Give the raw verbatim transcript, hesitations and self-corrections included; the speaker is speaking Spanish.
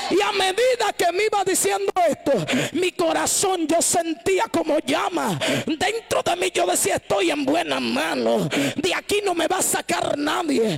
Y a medida que me iba diciendo esto, mi corazón yo sentía como llama dentro de mí. Yo decía, estoy en buenas manos, de aquí no me va a sacar nadie.